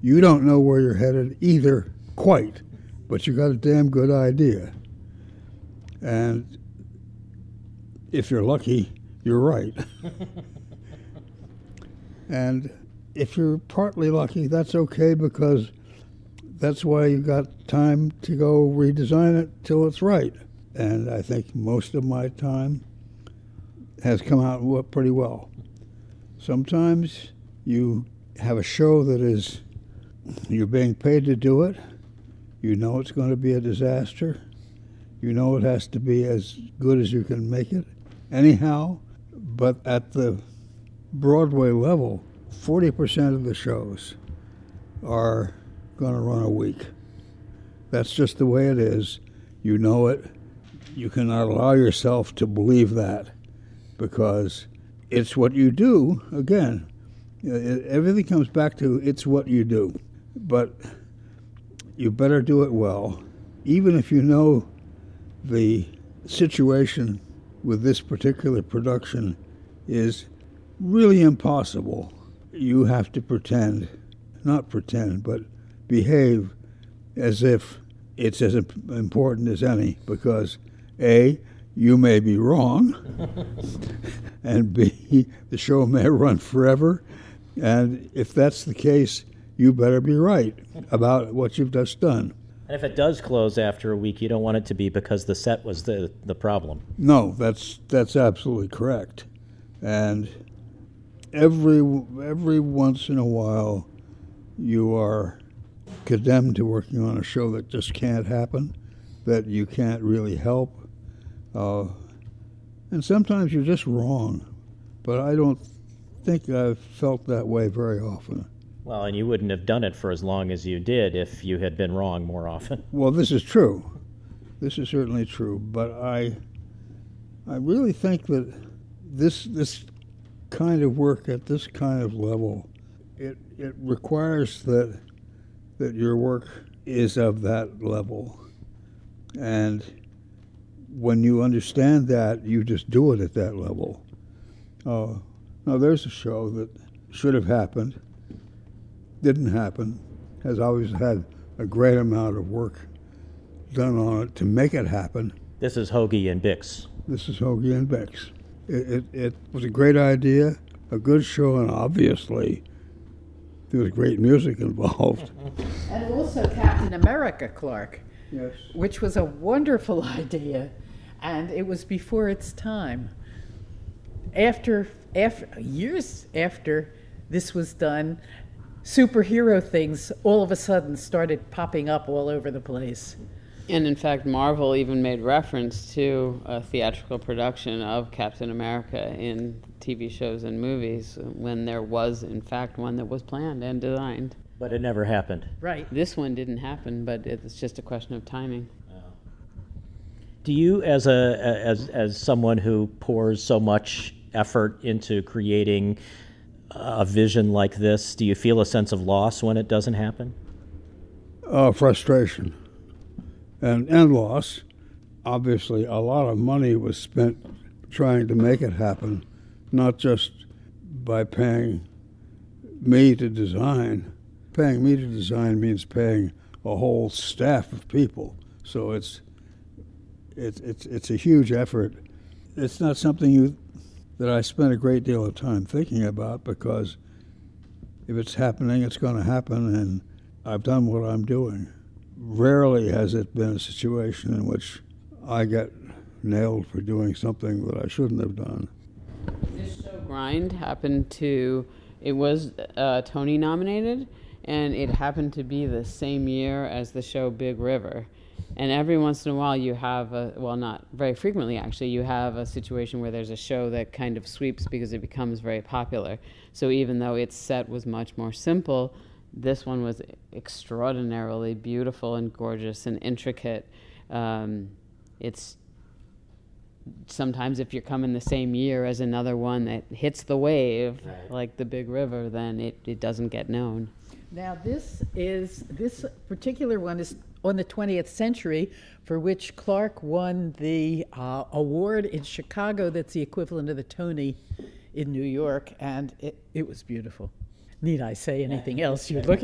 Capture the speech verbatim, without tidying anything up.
You don't know where you're headed either, quite, but you got a damn good idea. And if you're lucky, you're right. And if you're partly lucky, that's okay, because that's why you got time to go redesign it till it's right. And I think most of my time has come out pretty well. Sometimes you have a show that is, you're being paid to do it. You know it's going to be a disaster. You know it has to be as good as you can make it anyhow. But at the Broadway level, forty percent of the shows are going to run a week. That's just the way it is. You know it. You cannot allow yourself to believe that, because it's what you do. Again, everything comes back to it's what you do. But you better do it well. Even if you know the situation with this particular production is really impossible, you have to pretend, not pretend, but behave as if it's as important as any, because A, you may be wrong, and B, the show may run forever, and if that's the case, you better be right about what you've just done. And if it does close after a week, you don't want it to be because the set was the, the problem. No, that's that's absolutely correct. And every every once in a while, you are condemned to working on a show that just can't happen, that you can't really help. Uh, and sometimes you're just wrong. But I don't think I've felt that way very often. Well, and you wouldn't have done it for as long as you did if you had been wrong more often. Well, this is true. This is certainly true. But I I really think that this this kind of work at this kind of level, it it requires that that your work is of that level. And when you understand that, you just do it at that level. Uh, now, there's a show that should have happened, didn't happen, has always had a great amount of work done on it to make it happen. This is Hoagie and Bix. This is Hoagie and Bix. It, it, it was a great idea, a good show, and obviously there was great music involved. And also Captain America, Clark. Yes. Which was a wonderful idea, and it was before its time. After, after years after this was done, superhero things all of a sudden started popping up all over the place. And in fact, Marvel even made reference to a theatrical production of Captain America in T V shows and movies, when there was, in fact, one that was planned and designed. But it never happened. Right. This one didn't happen, but it's just a question of timing. Do you, as a as as someone who pours so much effort into creating a vision like this, do you feel a sense of loss when it doesn't happen? Uh, frustration and and loss. Obviously, a lot of money was spent trying to make it happen, not just by paying me to design. Paying me to design means paying a whole staff of people. So it's it's it's it's a huge effort. It's not something you that I spend a great deal of time thinking about, because if it's happening, it's going to happen, and I've done what I'm doing. Rarely has it been a situation in which I get nailed for doing something that I shouldn't have done. This show, Grind, happened to, it was uh, Tony nominated, and it happened to be the same year as the show Big River. And every once in a while you have a, well, not very frequently actually, you have a situation where there's a show that kind of sweeps because it becomes very popular. So even though its set was much more simple, this one was extraordinarily beautiful and gorgeous and intricate. Um, it's sometimes if you're coming the same year as another one that hits the wave, right, like the Big River, then it, it doesn't get known. Now this is, this particular one is on the twentieth century, for which Clark won the uh, award in Chicago that's the equivalent of the Tony in New York, and it, it was beautiful. Need I say anything else? You're looking